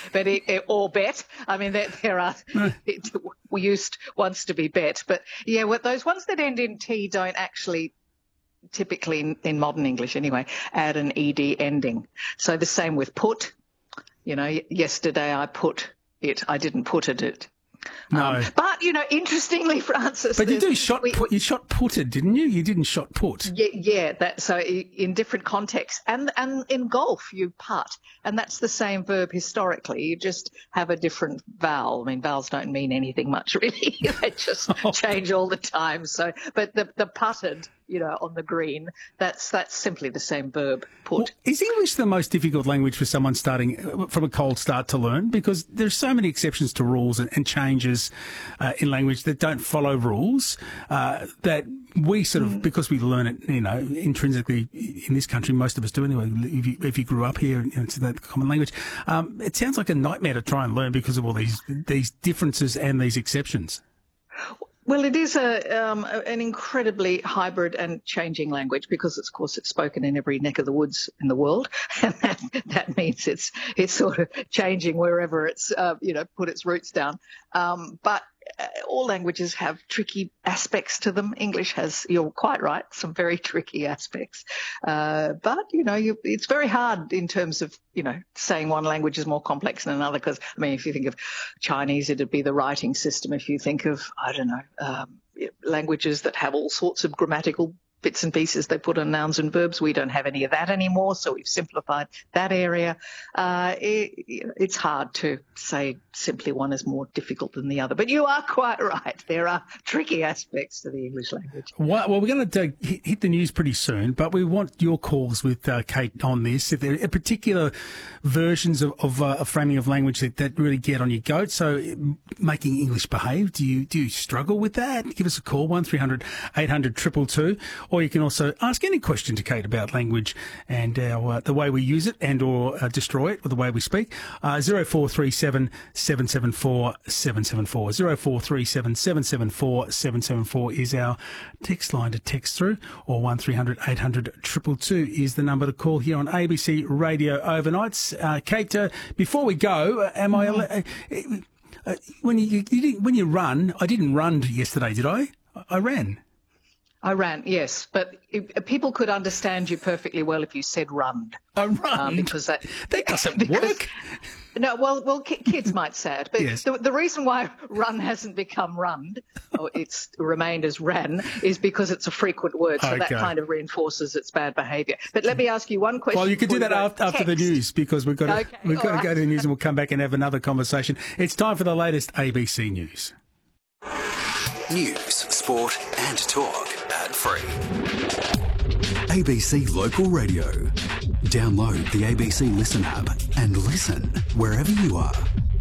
but or bet. I mean, there are. We used once to be bet, but yeah, those ones that end in T don't actually, typically in modern English anyway, add an ed ending. So the same with put. Yesterday I put it. I didn't put it. No. But, interestingly, Francis... But you shot putted, didn't you? You didn't shot put. Yeah. So in different contexts. And in golf, you putt. And that's the same verb historically. You just have a different vowel. I mean, vowels don't mean anything much, really. They just change all the time. So, but the putted, on the green, that's simply the same verb, put. Well, is English the most difficult language for someone starting from a cold start to learn? Because there's so many exceptions to rules and changes in language that don't follow rules that we sort of, because we learn it, intrinsically in this country, most of us do anyway, if you grew up here, it's that common language. It sounds like a nightmare to try and learn because of all these differences and these exceptions. Well, it is an incredibly hybrid and changing language because, of course, it's spoken in every neck of the woods in the world, and that means it's sort of changing wherever it's put its roots down. But all languages have tricky aspects to them. English has, you're quite right, some very tricky aspects. But it's very hard in terms of saying one language is more complex than another. Because if you think of Chinese, it'd be the writing system. If you think of languages that have all sorts of grammatical bits and pieces they put on nouns and verbs. We don't have any of that anymore, so we've simplified that area. It's hard to say simply one is more difficult than the other. But you are quite right. There are tricky aspects to the English language. Well, we're going to hit the news pretty soon, but we want your calls with Kate on this. If there are particular versions of a framing of language that really get on your goat, so making English behave, do you struggle with that? Give us a call, 1300 800 222. Or you can also ask any question to Kate about language and the way we use it and or destroy it, or the way we speak. 0437 774 774. 0437 774 774 is our text line to text through, or 1300 800 222 is the number to call here on ABC Radio Overnights. Kate, before we go, am I... when you run, I didn't run yesterday, did I? I ran. I ran, yes, but people could understand you perfectly well if you said "runned." I run because that doesn't work. No, well, kids might say it, but yes. the reason why run hasn't become runned, or it's remained as ran, is because it's a frequent word, so that kind of reinforces its bad behaviour. But let me ask you one question. Well, you could do that after the news, because we've got to go to the news, and we'll come back and have another conversation. It's time for the latest ABC News. News, sport and talk. Ad-free. ABC Local Radio. Download the ABC Listen app and listen wherever you are.